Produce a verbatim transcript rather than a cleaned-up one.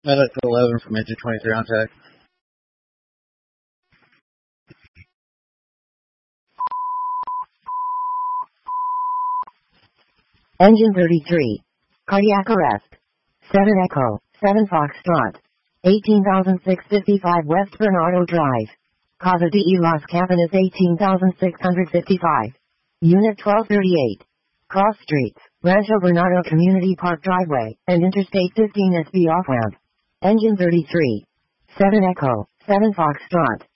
I left eleven from engine twenty-three on tech. Engine thirty-three. Cardiac arrest. seven Echo, seven Foxtrot. eighteen thousand six hundred fifty-five West Bernardo Drive. Casa de Las Campanas eighteen thousand six hundred fifty-five. Unit twelve thirty-eight. Cross Streets, Rancho Bernardo Community Park Driveway, and Interstate fifteen S B off-ramp. Engine thirty-three. seven Echo, seven Foxtrot.